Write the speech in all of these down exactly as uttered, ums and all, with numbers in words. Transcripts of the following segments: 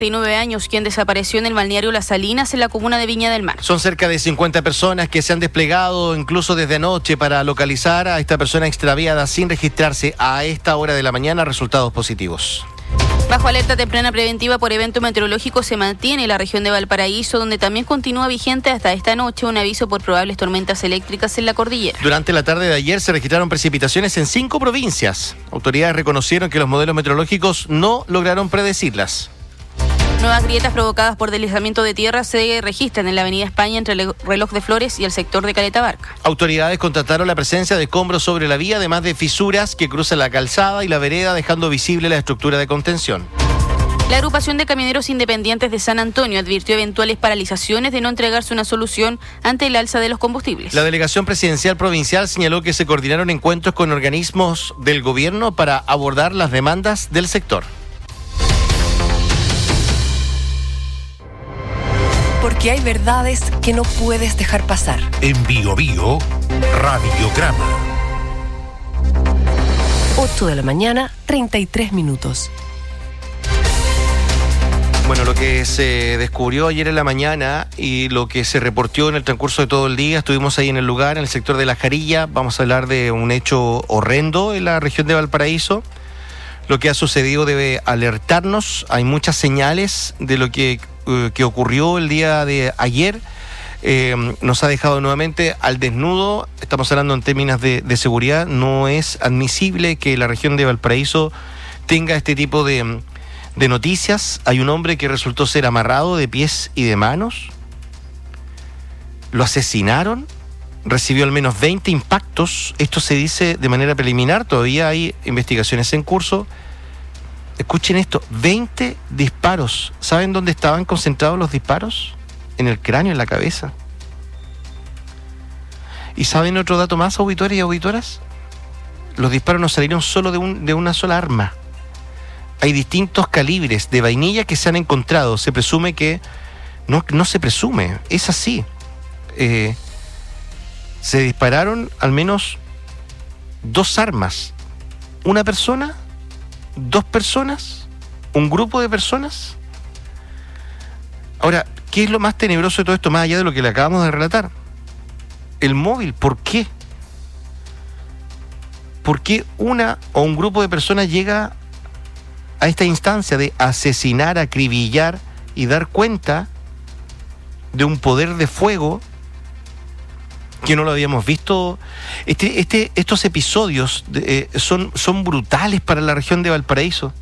nueve años, quien desapareció en el balneario Las Salinas, en la comuna de Viña del Mar. Son cerca de cincuenta personas que se han desplegado incluso desde anoche para localizar a esta persona extraviada sin registrarse a esta hora de la mañana resultados positivos. Bajo alerta temprana preventiva por evento meteorológico se mantiene la región de Valparaíso, donde también continúa vigente hasta esta noche un aviso por probables tormentas eléctricas en la cordillera. Durante la tarde de ayer se registraron precipitaciones en cinco provincias. Autoridades reconocieron que los modelos meteorológicos no lograron predecirlas. Nuevas grietas provocadas por deslizamiento de tierra se registran en la avenida España entre el Reloj de Flores y el sector de Caleta Barca. Autoridades constataron la presencia de escombros sobre la vía, además de fisuras que cruzan la calzada y la vereda, dejando visible la estructura de contención. La agrupación de camioneros independientes de San Antonio advirtió eventuales paralizaciones de no entregarse una solución ante el alza de los combustibles. La delegación presidencial provincial señaló que se coordinaron encuentros con organismos del gobierno para abordar las demandas del sector. Porque hay verdades que no puedes dejar pasar. En Bio Bio, Radiograma. ocho de la mañana, treinta y tres minutos. Bueno, lo que se descubrió ayer en la mañana y lo que se reportó en el transcurso de todo el día, estuvimos ahí en el lugar, en el sector de La Jarilla. Vamos a hablar de un hecho horrendo en la región de Valparaíso. Lo que ha sucedido debe alertarnos. Hay muchas señales de lo que, uh, que ocurrió el día de ayer. Eh, nos ha dejado nuevamente al desnudo. Estamos hablando en términos de, de seguridad. No es admisible que la región de Valparaíso tenga este tipo de, de noticias. Hay un hombre que resultó ser amarrado de pies y de manos. Lo asesinaron. Recibió al menos veinte impactos. Esto se dice de manera preliminar. Todavía hay investigaciones en curso. Escuchen esto, veinte disparos. ¿Saben dónde estaban concentrados los disparos? En el cráneo, en la cabeza. ¿Y saben otro dato más, auditores y auditoras? Los disparos no salieron solo de, un, de una sola arma. Hay distintos calibres de vainilla que se han encontrado. Se presume que... No, no se presume, es así. Eh, se dispararon al menos dos armas. Una persona... ¿Dos personas? ¿Un grupo de personas? Ahora, ¿qué es lo más tenebroso de todo esto, más allá de lo que le acabamos de relatar? El móvil, ¿por qué? ¿Por qué una o un grupo de personas llega a esta instancia de asesinar, acribillar y dar cuenta de un poder de fuego que no lo habíamos visto? Este, este, estos episodios de, eh, son, son brutales para la región de Valparaíso.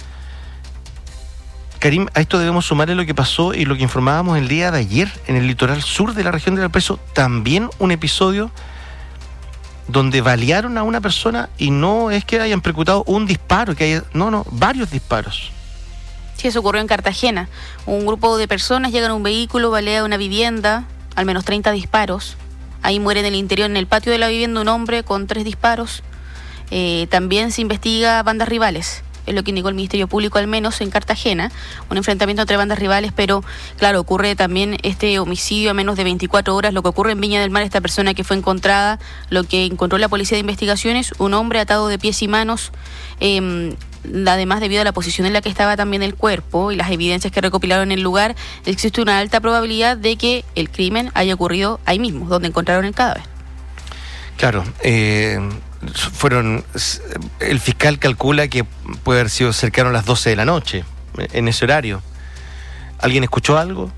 Karim, a esto debemos sumarle lo que pasó y lo que informábamos el día de ayer en el litoral sur de la región de Valparaíso. También un episodio donde balearon a una persona y no es que hayan percutado un disparo, que haya, no, no, varios disparos. Sí, eso ocurrió en Cartagena. Un grupo de personas llegan a un vehículo, balea una vivienda, al menos treinta disparos. Ahí muere en el interior, en el patio de la vivienda, un hombre con tres disparos. Eh, también se investiga bandas rivales, es lo que indicó el Ministerio Público, al menos en Cartagena, un enfrentamiento entre bandas rivales, pero claro, ocurre también este homicidio a menos de veinticuatro horas. Lo que ocurre en Viña del Mar, esta persona que fue encontrada, lo que encontró la Policía de Investigaciones, un hombre atado de pies y manos, eh, además debido a la posición en la que estaba también el cuerpo y las evidencias que recopilaron en el lugar, existe una alta probabilidad de que el crimen haya ocurrido ahí mismo, donde encontraron el cadáver. Claro, eh, fueron, el fiscal calcula que puede haber sido cercano a las doce de la noche, en ese horario. ¿Alguien escuchó algo?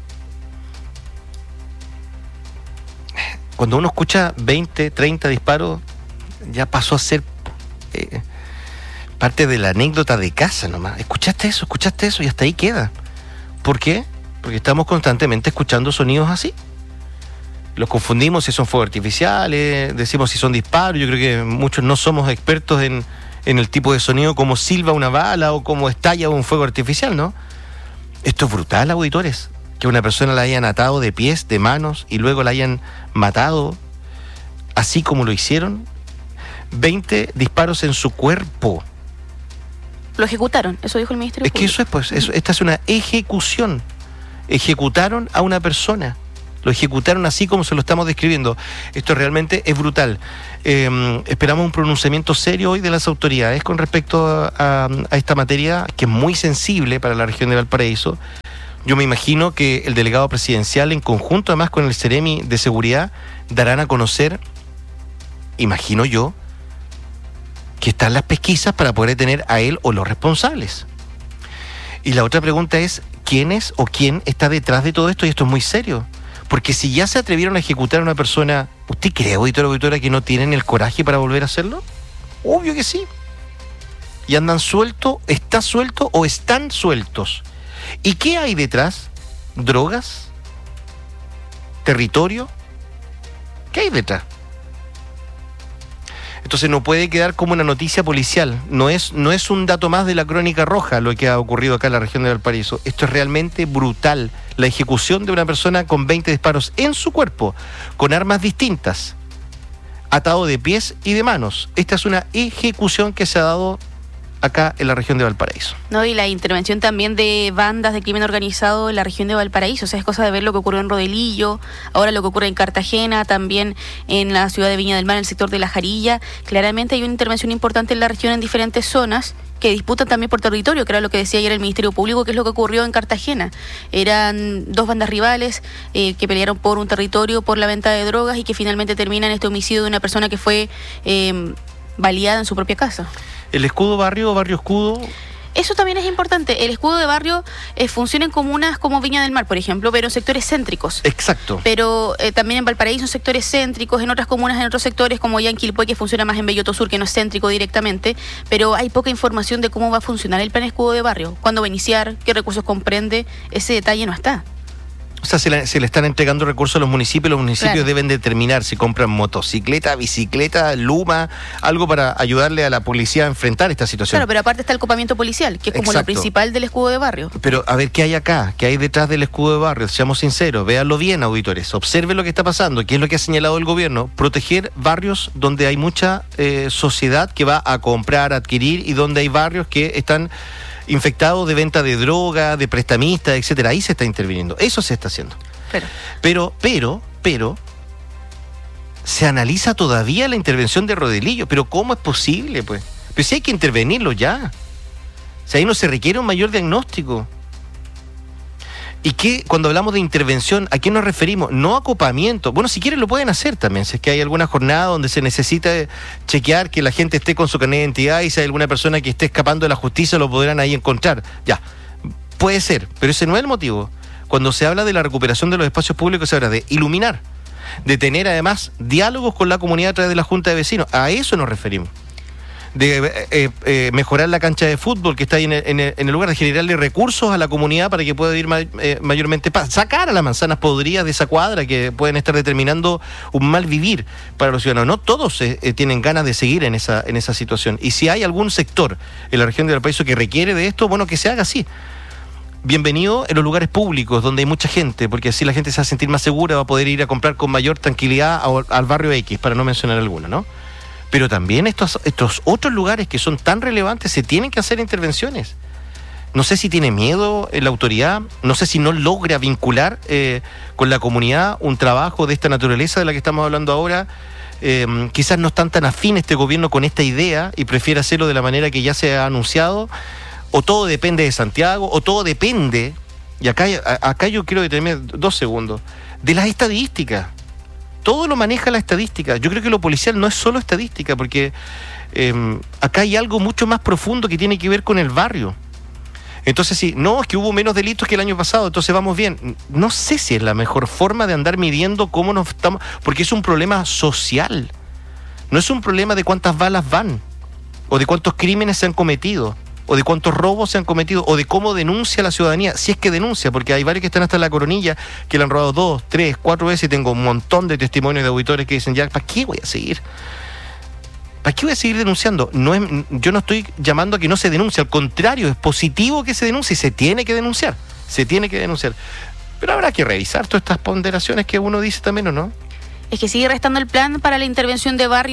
Cuando uno escucha veinte, treinta disparos, ya pasó a ser... Eh, parte de la anécdota de casa nomás. ¿Escuchaste eso? ¿Escuchaste eso? Y hasta ahí queda. ¿Por qué? Porque estamos constantemente escuchando sonidos así. Los confundimos si son fuegos artificiales, decimos si son disparos. Yo creo que muchos no somos expertos en, en el tipo de sonido, como silba una bala o como estalla un fuego artificial, ¿no? Esto es brutal, auditores. Que una persona la hayan atado de pies, de manos y luego la hayan matado así como lo hicieron. veinte disparos en su cuerpo. Lo ejecutaron, eso dijo el Ministerio Público. Es que eso es, pues, eso, esta es una ejecución. Ejecutaron a una persona. Lo ejecutaron así como se lo estamos describiendo. Esto realmente es brutal. Eh, esperamos un pronunciamiento serio hoy de las autoridades con respecto a, a, a esta materia que es muy sensible para la región de Valparaíso. Yo me imagino que el delegado presidencial, en conjunto además con el Ceremi de Seguridad, darán a conocer, imagino yo, que están las pesquisas para poder detener a él o los responsables. Y la otra pregunta es, ¿quién es o quién está detrás de todo esto? Y esto es muy serio. Porque si ya se atrevieron a ejecutar a una persona, ¿usted cree, auditor o auditora, que no tienen el coraje para volver a hacerlo? Obvio que sí. Y andan sueltos, ¿está suelto o están sueltos? ¿Y qué hay detrás? ¿Drogas? ¿Territorio? ¿Qué hay detrás? Entonces no puede quedar como una noticia policial. No es, no es un dato más de la crónica roja lo que ha ocurrido acá en la región de Valparaíso. Esto es realmente brutal. La ejecución de una persona con veinte disparos en su cuerpo, con armas distintas, atado de pies y de manos. Esta es una ejecución que se ha dado acá en la región de Valparaíso. No, y la intervención también de bandas de crimen organizado en la región de Valparaíso. O sea, es cosa de ver lo que ocurrió en Rodelillo, ahora lo que ocurre en Cartagena, también en la ciudad de Viña del Mar, en el sector de La Jarilla. Claramente hay una intervención importante en la región en diferentes zonas que disputan también por territorio, que era lo que decía ayer el Ministerio Público, que es lo que ocurrió en Cartagena. Eran dos bandas rivales eh, que pelearon por un territorio, por la venta de drogas, y que finalmente terminan este homicidio de una persona que fue eh, baleada en su propia casa. ¿El escudo barrio o barrio escudo? Eso también es importante. El escudo de barrio eh, funciona en comunas como Viña del Mar, por ejemplo, pero en sectores céntricos. Exacto. Pero eh, también en Valparaíso en sectores céntricos, en otras comunas, en otros sectores, como ya en Quilpué, que funciona más en Belloto Sur, que no es céntrico directamente, pero hay poca información de cómo va a funcionar el plan escudo de barrio, cuándo va a iniciar, qué recursos comprende, ese detalle no está. O sea, se le, se le están entregando recursos a los municipios, los municipios Claro. deben determinar si compran motocicleta, bicicleta, luma, algo para ayudarle a la policía a enfrentar esta situación. Claro, pero aparte está el copamiento policial, que es como Exacto. lo principal del escudo de barrio. Pero a ver qué hay acá, qué hay detrás del escudo de barrio, seamos sinceros, véanlo bien, auditores, observen lo que está pasando, qué es lo que ha señalado el gobierno, proteger barrios donde hay mucha eh, sociedad que va a comprar, a adquirir, y donde hay barrios que están infectados de venta de droga, de prestamistas, etcétera. Ahí se está interviniendo, eso se está haciendo. Pero, Pero, pero, pero, se analiza todavía la intervención de Rodelillo. Pero ¿cómo es posible, pues? Pero si hay que intervenirlo ya. Si ahí no se requiere un mayor diagnóstico. ¿Y qué, cuando hablamos de intervención, a qué nos referimos? No acopamiento. Bueno, si quieren lo pueden hacer también. Si es que hay alguna jornada donde se necesita chequear que la gente esté con su carnet de identidad, y si hay alguna persona que esté escapando de la justicia, lo podrán ahí encontrar. Ya, puede ser, pero ese no es el motivo. Cuando se habla de la recuperación de los espacios públicos, se habla de iluminar, de tener además diálogos con la comunidad a través de la Junta de Vecinos. A eso nos referimos. De eh, eh, mejorar la cancha de fútbol que está ahí en el, en el, en el lugar, de generarle recursos a la comunidad para que pueda ir ma eh, mayormente paz, sacar a las manzanas podridas de esa cuadra que pueden estar determinando un mal vivir para los ciudadanos. No todos eh, eh, tienen ganas de seguir en esa, en esa situación, y si hay algún sector en la región de Valparaíso que requiere de esto, bueno, que se haga así. Bienvenido en los lugares públicos donde hay mucha gente, porque así la gente se va a sentir más segura, va a poder ir a comprar con mayor tranquilidad a, al barrio X, para no mencionar alguno, ¿no? Pero también estos, estos otros lugares que son tan relevantes, se tienen que hacer intervenciones. No sé si tiene miedo la autoridad, no sé si no logra vincular eh, con la comunidad un trabajo de esta naturaleza de la que estamos hablando ahora. Eh, quizás no están tan afín este gobierno con esta idea y prefiere hacerlo de la manera que ya se ha anunciado, o todo depende de Santiago, o todo depende, y acá, acá yo quiero detenerme dos segundos, de las estadísticas. Todo lo maneja la estadística. Yo creo que lo policial no es solo estadística, porque eh, acá hay algo mucho más profundo que tiene que ver con el barrio. Entonces, sí, no, es que hubo menos delitos que el año pasado, entonces vamos bien. No sé si es la mejor forma de andar midiendo cómo nos estamos, porque es un problema social. No es un problema de cuántas balas van, o de cuántos crímenes se han cometido, o de cuántos robos se han cometido, o de cómo denuncia la ciudadanía, si es que denuncia, porque hay varios que están hasta en la coronilla, que le han robado dos, tres, cuatro veces, y tengo un montón de testimonios de auditores que dicen, ya, ¿para qué voy a seguir? ¿Para qué voy a seguir denunciando? No es, yo no estoy llamando a que no se denuncie, al contrario, es positivo que se denuncie, y se tiene que denunciar, se tiene que denunciar. Pero habrá que revisar todas estas ponderaciones que uno dice también, ¿o no? es que sigue restando el plan para la intervención de barrios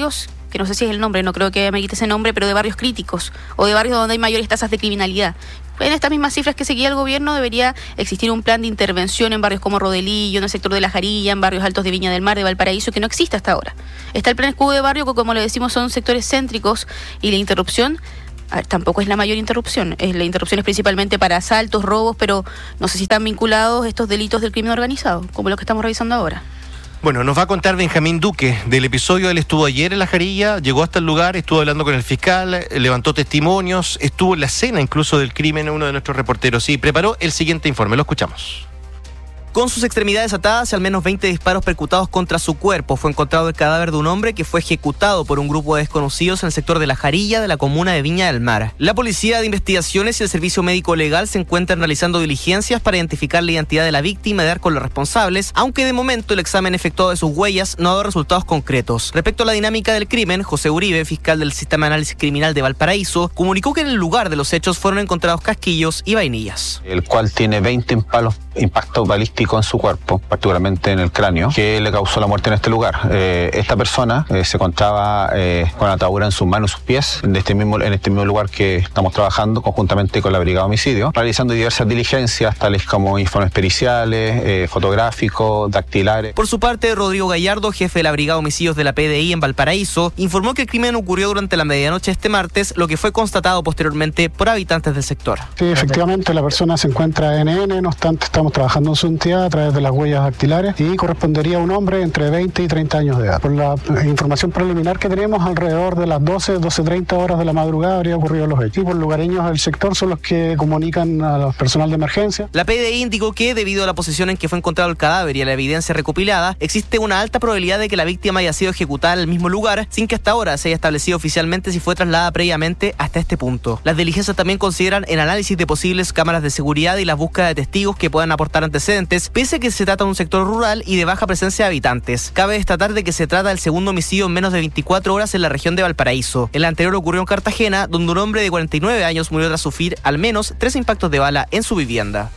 que no sé si es el nombre, no creo que me quite ese nombre, pero de barrios críticos o de barrios donde hay mayores tasas de criminalidad. En estas mismas cifras que seguía el gobierno debería existir un plan de intervención en barrios como Rodelillo, en el sector de La Jarilla, en barrios altos de Viña del Mar, de Valparaíso, que no existe hasta ahora. Está el plan escudo de barrio, que como le decimos son sectores céntricos, y la interrupción, a ver, tampoco es la mayor interrupción, es, la interrupción es principalmente para asaltos, robos, pero no sé si están vinculados estos delitos del crimen organizado, como los que estamos revisando ahora. Bueno, nos va a contar Benjamín Duque del episodio. Él estuvo ayer en La Jarilla, llegó hasta el lugar, estuvo hablando con el fiscal, levantó testimonios, estuvo en la escena incluso del crimen, uno de nuestros reporteros, y preparó el siguiente informe. Lo escuchamos. Con sus extremidades atadas y al menos veinte disparos percutados contra su cuerpo, fue encontrado el cadáver de un hombre que fue ejecutado por un grupo de desconocidos en el sector de La Jarilla de la comuna de Viña del Mar. La Policía de Investigaciones y el Servicio Médico Legal se encuentran realizando diligencias para identificar la identidad de la víctima y dar con los responsables, aunque de momento el examen efectuado de sus huellas no ha dado resultados concretos. Respecto a la dinámica del crimen, José Uribe, fiscal del Sistema de Análisis Criminal de Valparaíso, comunicó que en el lugar de los hechos fueron encontrados casquillos y vainillas. El cual tiene veinte impalos, impactos balísticos en su cuerpo, particularmente en el cráneo, que le causó la muerte en este lugar. Eh, esta persona eh, se encontraba eh, con atadura en sus manos y sus pies en este, mismo, en este mismo lugar que estamos trabajando conjuntamente con la Brigada de Homicidio, realizando diversas diligencias tales como informes periciales, eh, fotográficos, dactilares. Por su parte, Rodrigo Gallardo, jefe de la Brigada de Homicidios de la P D I en Valparaíso, informó que el crimen ocurrió durante la medianoche este martes, lo que fue constatado posteriormente por habitantes del sector. Sí, efectivamente, la persona se encuentra N N, no obstante estamos trabajando en su entidad a través de las huellas dactilares y correspondería a un hombre entre veinte y treinta años de edad. Por la información preliminar que tenemos, alrededor de las doce, doce treinta horas de la madrugada habría ocurrido los hechos. Y por lugareños del sector son los que comunican al personal de emergencia. La P D I indicó que, debido a la posición en que fue encontrado el cadáver y a la evidencia recopilada, existe una alta probabilidad de que la víctima haya sido ejecutada en el mismo lugar, sin que hasta ahora se haya establecido oficialmente si fue trasladada previamente hasta este punto. Las diligencias también consideran el análisis de posibles cámaras de seguridad y la búsqueda de testigos que puedan aportar antecedentes, pese a que se trata de un sector rural y de baja presencia de habitantes. Cabe destacar de que se trata del segundo homicidio en menos de veinticuatro horas en la región de Valparaíso. El anterior ocurrió en Cartagena, donde un hombre de cuarenta y nueve años murió tras sufrir al menos tres impactos de bala en su vivienda.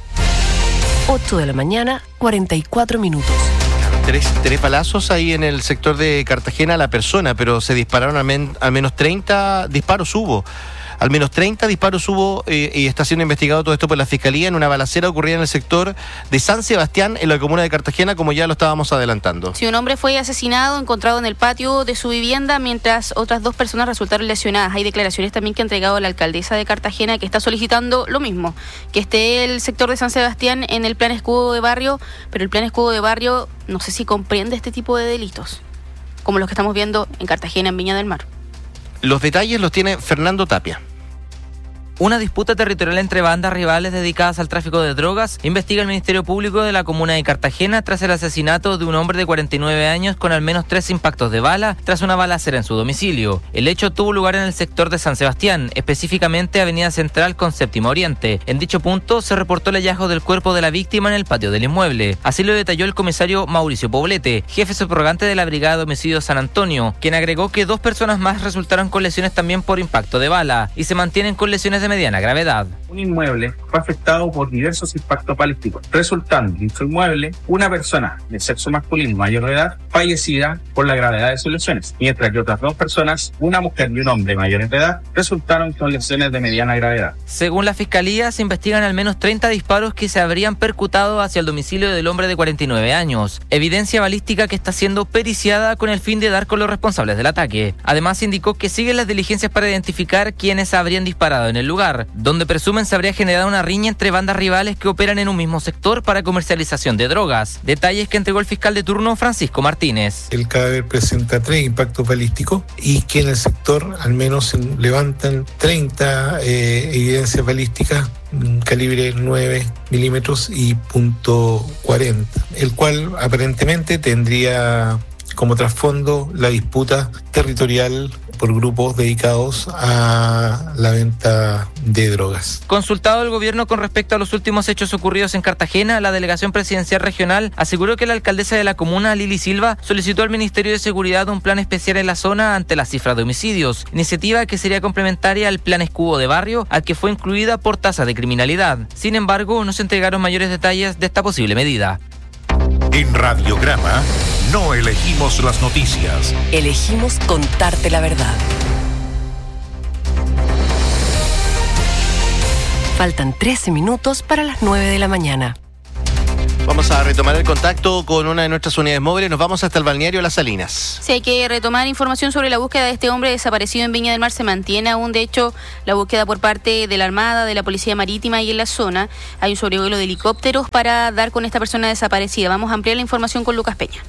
ocho de la mañana, cuarenta y cuatro minutos. Tres, tres balazos ahí en el sector de Cartagena a la persona, pero se dispararon al, men, al menos treinta disparos hubo. Al menos treinta disparos hubo eh, y está siendo investigado todo esto por la Fiscalía en una balacera ocurrida en el sector de San Sebastián, en la comuna de Cartagena, como ya lo estábamos adelantando. Sí, un hombre fue asesinado, encontrado en el patio de su vivienda, mientras otras dos personas resultaron lesionadas. Hay declaraciones también que ha entregado la alcaldesa de Cartagena, que está solicitando lo mismo, que esté el sector de San Sebastián en el plan escudo de barrio, pero el plan escudo de barrio no sé si comprende este tipo de delitos, como los que estamos viendo en Cartagena, en Viña del Mar. Los detalles los tiene Fernando Tapia. Una disputa territorial entre bandas rivales dedicadas al tráfico de drogas investiga el Ministerio Público de la comuna de Cartagena tras el asesinato de un hombre de cuarenta y nueve años con al menos tres impactos de bala tras una balacera en su domicilio. El hecho tuvo lugar en el sector de San Sebastián, específicamente Avenida Central con Séptimo Oriente. En dicho punto se reportó el hallazgo del cuerpo de la víctima en el patio del inmueble. Así lo detalló el comisario Mauricio Poblete, jefe subrogante de la Brigada de Homicidios San Antonio, quien agregó que dos personas más resultaron con lesiones también por impacto de bala y se mantienen con lesiones de mediana gravedad. Un inmueble fue afectado por diversos impactos balísticos, resultando en dicho inmueble una persona de sexo masculino mayor de edad fallecida por la gravedad de sus lesiones, mientras que otras dos personas, una mujer y un hombre mayores de edad, resultaron con lesiones de mediana gravedad. Según la Fiscalía, se investigan al menos treinta disparos que se habrían percutado hacia el domicilio del hombre de cuarenta y nueve años, evidencia balística que está siendo periciada con el fin de dar con los responsables del ataque. Además, indicó que siguen las diligencias para identificar quiénes habrían disparado en el lugar, donde presumen se habría generado una riña entre bandas rivales que operan en un mismo sector para comercialización de drogas. Detalles que entregó el fiscal de turno Francisco Martínez. El cadáver presenta tres impactos balísticos y que en el sector al menos se levantan treinta eh, evidencias balísticas calibre nueve milímetros y punto cuarenta, el cual aparentemente tendría como trasfondo la disputa territorial por grupos dedicados a la venta de drogas. Consultado el gobierno con respecto a los últimos hechos ocurridos en Cartagena, la delegación presidencial regional aseguró que la alcaldesa de la comuna, Lili Silva, solicitó al Ministerio de Seguridad un plan especial en la zona ante las cifras de homicidios, iniciativa que sería complementaria al plan escudo de barrio, al que fue incluida por tasa de criminalidad. Sin embargo, no se entregaron mayores detalles de esta posible medida. En Radiograma, No elegimos las noticias. Elegimos contarte la verdad. Faltan trece minutos para las nueve de la mañana. Vamos a retomar el contacto con una de nuestras unidades móviles. Nos vamos hasta el balneario Las Salinas. Sí, hay que retomar información sobre la búsqueda de este hombre desaparecido en Viña del Mar. Se mantiene aún, de hecho, la búsqueda por parte de la Armada, de la Policía Marítima y en la zona. Hay un sobrevuelo de helicópteros para dar con esta persona desaparecida. Vamos a ampliar la información con Lucas Peña.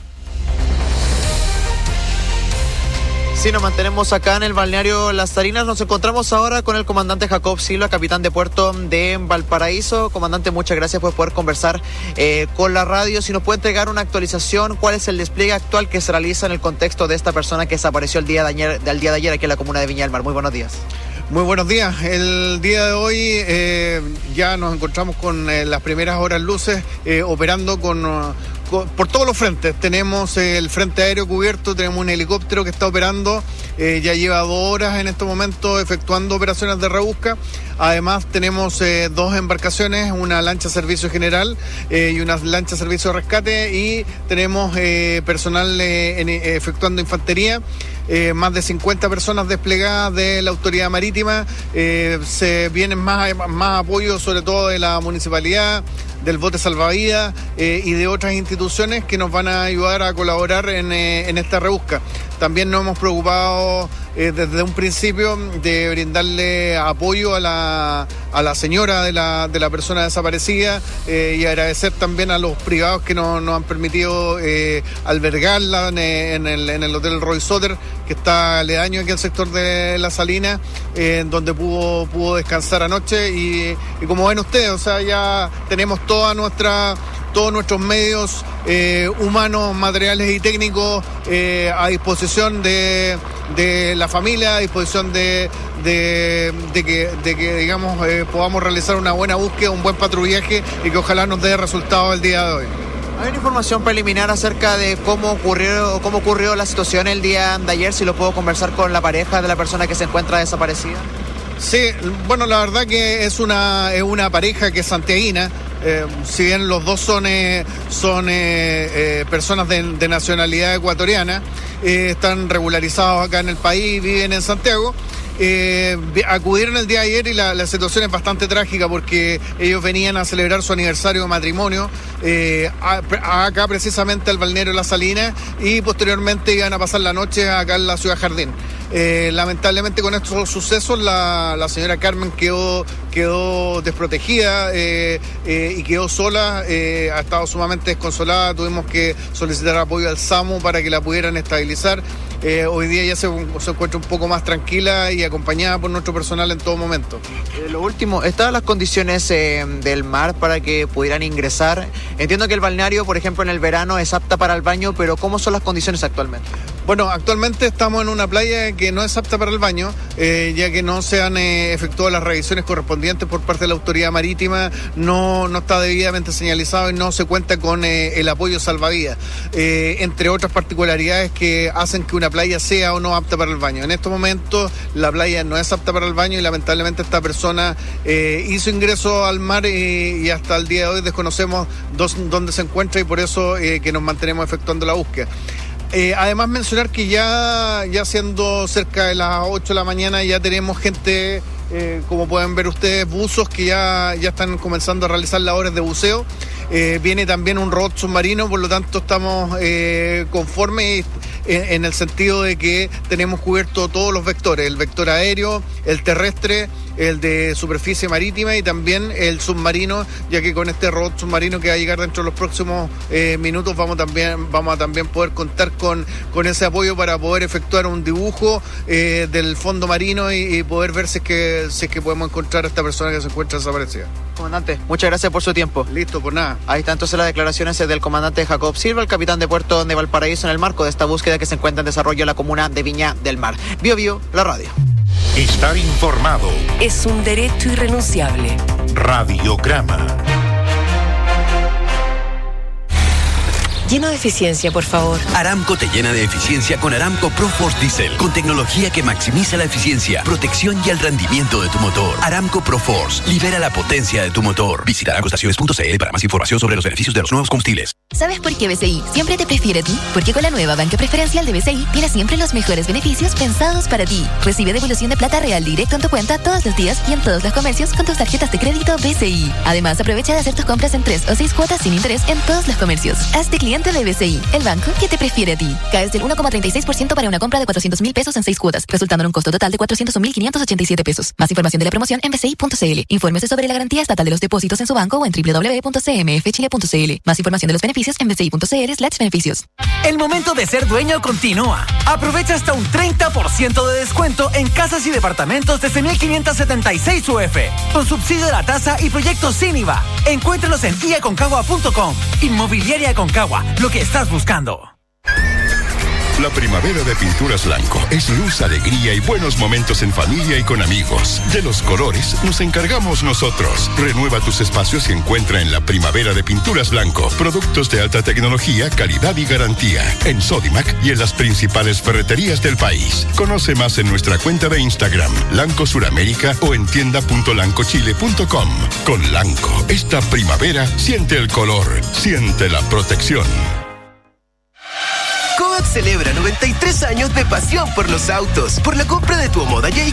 Sí, nos mantenemos acá en el balneario Las Salinas. Nos encontramos ahora con el comandante Jacob Silva, capitán de puerto de Valparaíso. Comandante, muchas gracias por poder conversar eh, con la radio. Si nos puede entregar una actualización, ¿cuál es el despliegue actual que se realiza en el contexto de esta persona que desapareció el día de ayer, del día de ayer aquí en la comuna de Viña del Mar? Muy buenos días. Muy buenos días. El día de hoy eh, ya nos encontramos con eh, las primeras horas luces eh, operando con... Uh, por todos los frentes. Tenemos el frente aéreo cubierto, tenemos un helicóptero que está operando, eh, ya lleva dos horas en este momento efectuando operaciones de rebusca. Además tenemos eh, dos embarcaciones, una lancha servicio general eh, y una lancha servicio de rescate, y tenemos eh, personal eh, en, eh, efectuando infantería. Eh, más de cincuenta personas desplegadas de la autoridad marítima. Eh, se vienen más, más apoyo, sobre todo de la municipalidad, del bote salvavidas eh, y de otras instituciones que nos van a ayudar a colaborar en, eh, en esta rebusca. También nos hemos preocupado eh, desde un principio de brindarle apoyo a la, a la señora de la, de la persona desaparecida eh, y agradecer también a los privados que nos, nos han permitido eh, albergarla en, en, el, en el Hotel Roy Soter, que está aledaño aquí al sector de La Salina, eh, donde pudo, pudo descansar anoche. Y, y como ven ustedes, o sea, ya tenemos toda nuestra... todos nuestros medios eh, humanos, materiales y técnicos eh, a disposición de, de la familia, a disposición de, de, de, que, de que digamos eh, podamos realizar una buena búsqueda, un buen patrullaje y que ojalá nos dé resultado el día de hoy. ¿Hay una información preliminar acerca de cómo ocurrió, cómo ocurrió la situación el día de ayer? Si lo puedo conversar con la pareja de la persona que se encuentra desaparecida. Sí, bueno, la verdad que es una, es una pareja que es santiaguina. Eh, si bien los dos son, eh, son eh, eh, personas de, de nacionalidad ecuatoriana, eh, están regularizados acá en el país, viven en Santiago. Eh, acudieron el día de ayer y la, la situación es bastante trágica porque ellos venían a celebrar su aniversario de matrimonio eh, a, a acá precisamente al balneario La Salina, y posteriormente iban a pasar la noche acá en la Ciudad Jardín. Eh, lamentablemente con estos sucesos la, la señora Carmen quedó, quedó desprotegida eh, eh, y quedó sola, eh, ha estado sumamente desconsolada. Tuvimos que solicitar apoyo al SAMU para que la pudieran estabilizar. Eh, hoy día ya se, se encuentra un poco más tranquila y acompañada por nuestro personal en todo momento. Eh, lo último, ¿estaban las condiciones eh, del mar para que pudieran ingresar? Entiendo que el balneario, por ejemplo, en el verano es apta para el baño, pero ¿cómo son las condiciones actualmente? Bueno, actualmente estamos en una playa que no es apta para el baño, eh, ya que no se han eh, efectuado las revisiones correspondientes por parte de la autoridad marítima, no, no está debidamente señalizado y no se cuenta con eh, el apoyo salvavidas, eh, entre otras particularidades que hacen que una playa sea o no apta para el baño. En estos momentos la playa no es apta para el baño y lamentablemente esta persona eh, hizo ingreso al mar y, y hasta el día de hoy desconocemos dos, dónde se encuentra, y por eso eh, que nos mantenemos efectuando la búsqueda. Eh, además mencionar que ya, ya siendo cerca de las ocho de la mañana ya tenemos gente, eh, como pueden ver ustedes, buzos que ya, ya están comenzando a realizar labores de buceo. Eh, viene también un robot submarino, por lo tanto estamos eh, conformes en, en el sentido de que tenemos cubierto todos los vectores, el vector aéreo, el terrestre, el de superficie marítima y también el submarino, ya que con este robot submarino que va a llegar dentro de los próximos eh, minutos vamos, también, vamos a también poder contar con, con ese apoyo para poder efectuar un dibujo eh, del fondo marino y, y poder ver si es, que, si es que podemos encontrar a esta persona que se encuentra desaparecida. Comandante, muchas gracias por su tiempo. Listo, por nada. Ahí están entonces las declaraciones del comandante Jacob Silva, el capitán de puerto de Valparaíso, en el marco de esta búsqueda que se encuentra en desarrollo en la comuna de Viña del Mar. Bio Bio, la radio. Estar informado es un derecho irrenunciable. Radiograma. Lleno de eficiencia, por favor. Aramco te llena de eficiencia con Aramco ProForce Diesel, con tecnología que maximiza la eficiencia, protección y el rendimiento de tu motor. Aramco ProForce, libera la potencia de tu motor. Visita aramco estaciones punto c l para más información sobre los beneficios de los nuevos combustibles. ¿Sabes por qué B C I siempre te prefiere a ti? Porque con la nueva banca preferencial de B C I tienes siempre los mejores beneficios pensados para ti. Recibe devolución de plata real directo en tu cuenta todos los días y en todos los comercios con tus tarjetas de crédito B C I. Además, aprovecha de hacer tus compras en tres o seis cuotas sin interés en todos los comercios. Hazte cliente de B C I, el banco que te prefiere a ti. Caes del uno coma treinta y seis por ciento para una compra de cuatrocientos mil pesos en seis cuotas, resultando en un costo total de cuatrocientos mil quinientos ochenta y siete pesos. Más información de la promoción en b c i punto c l. Infórmese sobre la garantía estatal de los depósitos en su banco o en w w w punto c m f chile punto c l. Más información de los beneficios en b c i punto c l slash beneficios. El momento de ser dueño continúa. Aprovecha hasta un treinta por ciento de descuento en casas y departamentos desde mil quinientos setenta y seis U F, con subsidio de la tasa y proyectos sin I V A. Encuéntralos en i aconcagua punto com. Inmobiliaria Aconcagua, lo que estás buscando. La primavera de Pinturas Blanco es luz, alegría y buenos momentos en familia y con amigos. De los colores nos encargamos nosotros. Renueva tus espacios y encuentra en la primavera de Pinturas Blanco productos de alta tecnología, calidad y garantía. En Sodimac y en las principales ferreterías del país. Conoce más en nuestra cuenta de Instagram, Lanco Suramérica, o en tienda punto lanco chile punto com. Con Lanco, esta primavera siente el color, siente la protección. Coax celebra noventa y tres años de pasión por los autos. Por la compra de tu Omoda J